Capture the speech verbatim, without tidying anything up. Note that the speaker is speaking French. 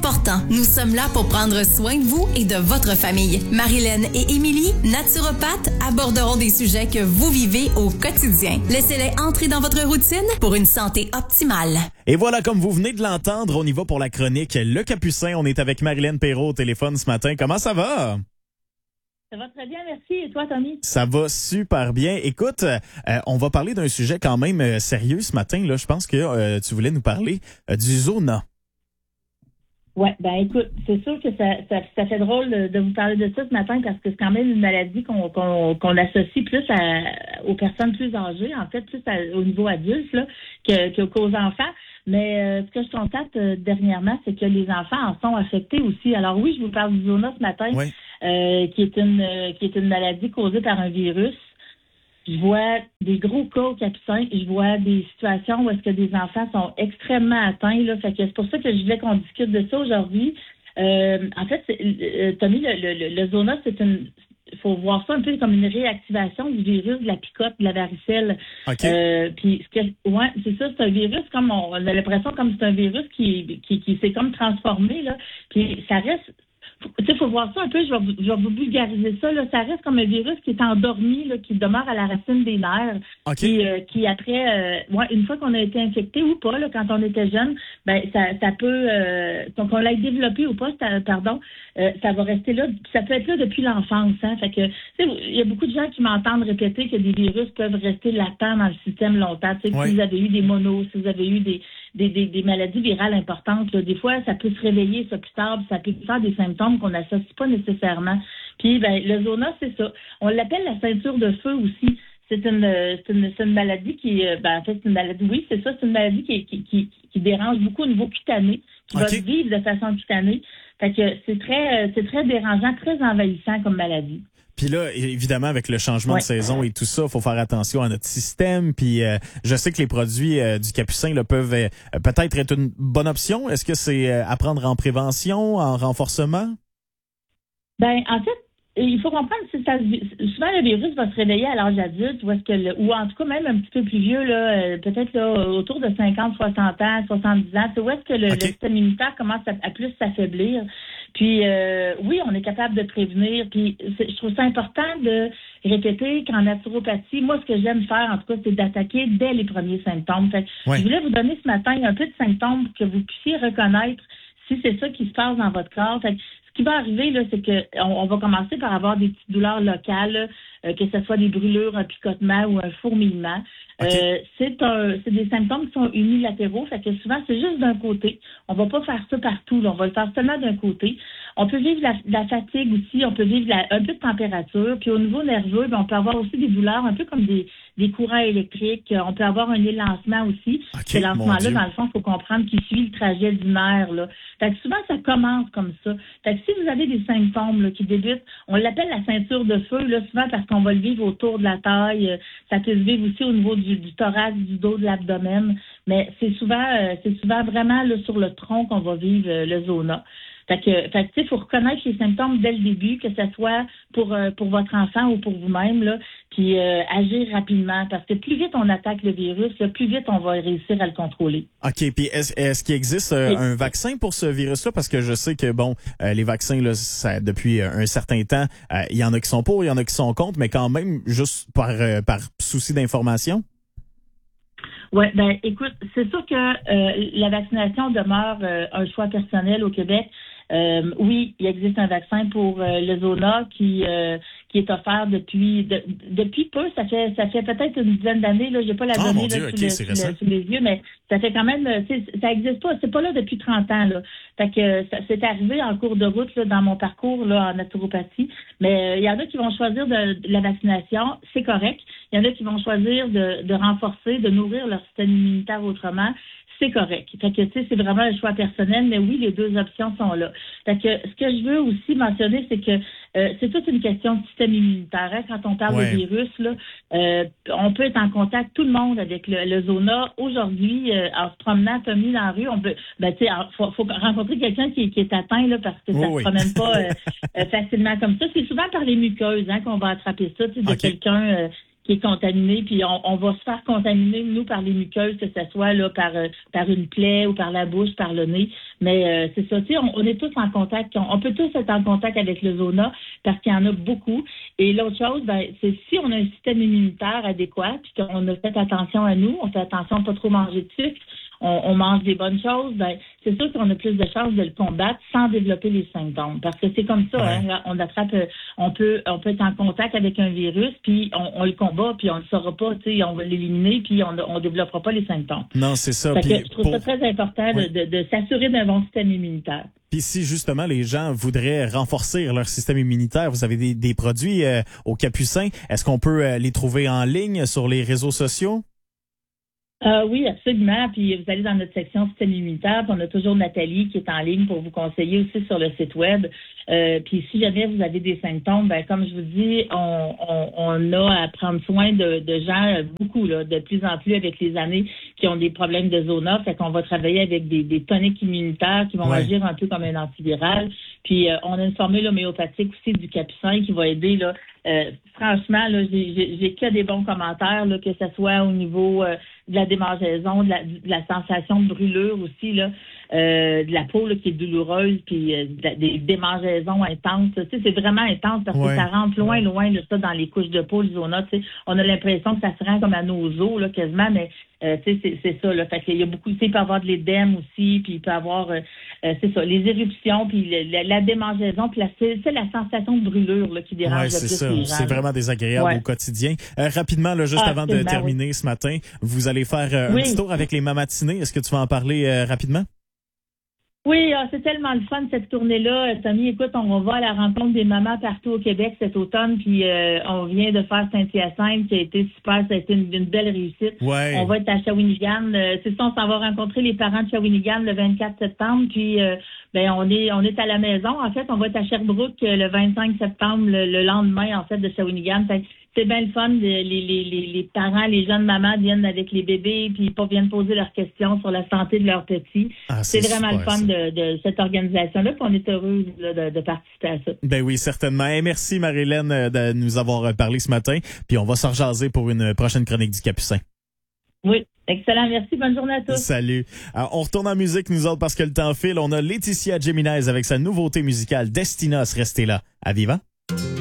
important. Nous sommes là pour prendre soin de vous et de votre famille. Marilyn et Émilie, naturopathes, aborderont des sujets que vous vivez au quotidien. Laissez-les entrer dans votre routine pour une santé optimale. Et voilà, comme vous venez de l'entendre, on y va pour la chronique Le Capucin. On est avec Marilyn Perrault au téléphone ce matin. Comment ça va? Ça va très bien, merci. Et toi, Tommy? Ça va super bien. Écoute, euh, on va parler d'un sujet quand même euh, sérieux ce matin. Là, je pense que euh, tu voulais nous parler euh, du zona. Ouais, ben écoute, c'est sûr que ça, ça, ça fait drôle de, de vous parler de ça ce matin parce que c'est quand même une maladie qu'on qu'on, qu'on associe plus à, aux personnes plus âgées, en fait, plus à, au niveau adulte là, que, que, qu'aux enfants. Mais euh, ce que je constate euh, dernièrement, c'est que les enfants en sont affectés aussi. Alors oui, je vous parle du zona ce matin, Oui. euh, qui est une euh, qui est une maladie causée par un virus. Je vois des gros cas au Capucin. Je vois des situations où est-ce que des enfants sont extrêmement atteints. Là. Fait que c'est pour ça que je voulais qu'on discute de ça aujourd'hui. Euh, en fait, c'est, euh, Tommy, le, le, le zona, c'est une... Il faut voir ça un peu comme une réactivation du virus de la picote, de la varicelle. Okay. Euh, puis, ce que, ouais, c'est ça, c'est un virus comme on, on a l'impression comme c'est un virus qui, qui, qui s'est comme transformé là. Puis ça reste. Tu sais, faut voir ça un peu, je vais, vous, je vais vous vulgariser ça, là. Ça reste comme un virus qui est endormi, là, qui demeure à la racine des nerfs. Okay. Qui, euh, qui après, euh, ouais, une fois qu'on a été infecté ou pas, là, quand on était jeune, ben ça, ça peut, euh, donc on l'a développé ou pas, ça, pardon, euh, ça va rester là. Ça peut être là depuis l'enfance, hein. Fait que, tu sais, il y a beaucoup de gens qui m'entendent répéter que des virus peuvent rester latents dans le système longtemps. Tu sais, ouais. Si vous avez eu des monos, si vous avez eu des Des, des, des maladies virales importantes. Là. Des fois, ça peut se réveiller ça plus tard, puis ça peut faire des symptômes qu'on n'associe pas nécessairement. Puis, ben, le zona, c'est ça. On l'appelle la ceinture de feu aussi. C'est une, c'est une, c'est une maladie qui, ben, en fait, c'est une maladie, oui, c'est ça, c'est une maladie qui, qui, qui, qui dérange beaucoup au niveau cutané, qui okay. va vivre de façon cutanée. Fait que c'est très, c'est très dérangeant, très envahissant comme maladie. Puis là, évidemment, avec le changement ouais. de saison et tout ça, il faut faire attention à notre système. Puis euh, je sais que les produits euh, du Capucin là, peuvent euh, peut-être être une bonne option. Est-ce que c'est euh, à prendre en prévention, en renforcement? Ben, en fait, il faut comprendre que ça, souvent le virus va se réveiller à l'âge adulte, ou est-ce que le, ou en tout cas même un petit peu plus vieux, là, peut-être là, autour de cinquante, soixante ans, soixante-dix ans, c'est où est-ce que le, okay. le système immunitaire commence à, à plus s'affaiblir. Puis euh, oui, on est capable de prévenir. Puis je trouve ça important de répéter qu'en naturopathie, moi, ce que j'aime faire, en tout cas, c'est d'attaquer dès les premiers symptômes. Fait que ouais. Je voulais vous donner ce matin un peu de symptômes pour que vous puissiez reconnaître si c'est ça qui se passe dans votre corps. Fait que ce qui va arriver, là, c'est que on, on va commencer par avoir des petites douleurs locales, euh, que ce soit des brûlures, un picotement ou un fourmillement. Okay. Euh, c'est un, c'est des symptômes qui sont unilatéraux, fait que souvent c'est juste d'un côté. On va pas faire ça partout, là. On va le faire seulement d'un côté. On peut vivre la, la fatigue aussi, on peut vivre la, un peu de température, puis au niveau nerveux, ben, on peut avoir aussi des douleurs, un peu comme des, des courants électriques. On peut avoir un élancement aussi. Okay, Ce lancement-là, dans le fond, il faut comprendre qu'il suit le trajet du nerf, là. Fait que souvent, ça commence comme ça. Fait que si vous avez des symptômes là, qui débutent, on l'appelle la ceinture de feu, là, souvent parce qu'on va le vivre autour de la taille. Ça peut se vivre aussi au niveau du, du thorax, du dos, de l'abdomen. Mais c'est souvent, euh, c'est souvent vraiment là, sur le tronc qu'on va vivre euh, le zona. Fait que, fait que tu sais, faut reconnaître les symptômes dès le début, que ce soit pour euh, pour votre enfant ou pour vous-même, là, puis euh, agir rapidement, parce que plus vite on attaque le virus, là, plus vite on va réussir à le contrôler. OK, puis est-ce, est-ce qu'il existe euh, un vaccin pour ce virus-là? Parce que je sais que, bon, euh, les vaccins, là, ça, depuis un certain temps, euh, il y en a qui sont pour, il y en a qui sont contre, mais quand même, juste par, euh, par souci d'information? Oui, ben écoute, c'est sûr que euh, la vaccination demeure euh, un choix personnel au Québec. Euh, oui, il existe un vaccin pour euh, le zona qui euh, qui est offert depuis de, depuis peu. Ça fait ça fait peut-être une dizaine d'années. Là, j'ai pas la oh, donnée là, Dieu, sous, okay, le, sous, le, sous les yeux, mais ça fait quand même. Ça existe pas. C'est pas là depuis trente ans. Là. Fait que ça, c'est arrivé en cours de route là, dans mon parcours là en naturopathie. Mais il euh, y en a qui vont choisir de, de la vaccination, c'est correct. Il y en a qui vont choisir de, de renforcer, de nourrir leur système immunitaire autrement. C'est correct. Fait que, tu sais, c'est vraiment un choix personnel, mais oui, les deux options sont là. Fait que, ce que je veux aussi mentionner, c'est que euh, c'est toute une question de système immunitaire. Hein? Quand on parle ouais. de virus, là, euh, on peut être en contact, tout le monde, avec le, le zona. Aujourd'hui, euh, en se promenant, Tommy, dans la rue, on peut, ben, tu sais, faut, faut rencontrer quelqu'un qui, qui est atteint, là, parce que ça oh, ne oui. se promène pas euh, euh, facilement comme ça. C'est souvent par les muqueuses, hein, qu'on va attraper ça, tu sais, de okay. quelqu'un, euh, qui est contaminé, puis on, on va se faire contaminer, nous, par les muqueuses, que ce soit là par euh, par une plaie ou par la bouche, par le nez. Mais euh, c'est ça, tu sais, on, on est tous en contact, on, on peut tous être en contact avec le zona parce qu'il y en a beaucoup. Et l'autre chose, ben, c'est si on a un système immunitaire adéquat, puis qu'on a fait attention à nous, on fait attention à pas trop manger de sucre, on, on mange des bonnes choses, ben, c'est sûr qu'on a plus de chances de le combattre sans développer les symptômes. Parce que c'est comme ça, ouais. hein, on attrape, on peut, on peut être en contact avec un virus, puis on, on le combat, puis on ne saura pas, tu sais, on va l'éliminer, puis on ne développera pas les symptômes. Non, c'est ça. Fait Puis que je trouve pour... ça très important ouais. de, de, de s'assurer d'un bon système immunitaire. Puis si justement les gens voudraient renforcer leur système immunitaire, vous avez des, des produits euh, au Capucin, est-ce qu'on peut euh, les trouver en ligne sur les réseaux sociaux? Euh, oui, absolument. Puis vous allez dans notre section système immunitaire, puis on a toujours Nathalie qui est en ligne pour vous conseiller aussi sur le site web. Euh, puis si jamais vous avez des symptômes, ben comme je vous dis, on, on, on a à prendre soin de, de gens, beaucoup, là, de plus en plus avec les années, qui ont des problèmes de zona. Fait qu'on va travailler avec des, des toniques immunitaires qui vont ouais. agir un peu comme un antiviral. Puis euh, on a une formule homéopathique aussi du Capucin qui va aider là. Euh, franchement, là, j'ai, j'ai, j'ai que des bons commentaires, là, que ce soit au niveau euh, de la démangeaison, de la, de la sensation de brûlure aussi, là, euh, de la peau là, qui est douloureuse, puis euh, de la, des démangeaisons intenses. Tu sais, c'est vraiment intense parce ouais. que ça rentre loin, loin de ça dans les couches de peau, le zona. Tu sais, on a l'impression que ça se rend comme à nos os, là, quasiment, mais euh, tu sais, c'est, c'est ça. Là, fait qu'il y a beaucoup, tu sais, il peut y avoir de l'édème aussi, puis il peut y avoir, euh, euh, c'est ça, les éruptions, puis le, la, la démangeaison, puis la, c'est, c'est la sensation de brûlure là, qui dérange ouais, le c'est plus ça. les gens. C'est vraiment désagréable ouais. au quotidien. Euh, rapidement, là, juste ah, avant de terminer oui. ce matin, vous allez faire euh, oui. un petit tour avec les mamatinés. Est-ce que tu vas en parler euh, rapidement? Oui, ah, c'est tellement le fun cette tournée-là. Tommy, écoute, on va à la rencontre des mamans partout au Québec cet automne, puis euh, on vient de faire Saint-Hyacinthe, qui a été super, ça a été une, une belle réussite. Ouais. On va être à Shawinigan. Euh, c'est ça, on s'en va rencontrer les parents de Shawinigan le vingt-quatre septembre, puis euh, ben on est on est à la maison. En fait, on va être à Sherbrooke le vingt-cinq septembre, le, le lendemain en fait de Shawinigan. Fait, c'est bien le fun. Les, les, les, les parents, les jeunes mamans viennent avec les bébés puis ils viennent poser leurs questions sur la santé de leurs petits. Ah, c'est, c'est vraiment super, le fun de, de cette organisation-là. Puis on est heureuse là, de, de participer à ça. Ben oui, certainement. Et merci Marie-Hélène de nous avoir parlé ce matin. Puis on va se rejaser pour une prochaine chronique du Capucin. Oui, excellent. Merci. Bonne journée à tous. Salut. Alors, on retourne en musique, nous autres, parce que le temps file. On a Laetitia Geminez avec sa nouveauté musicale Destinos. Restez là. À vivant.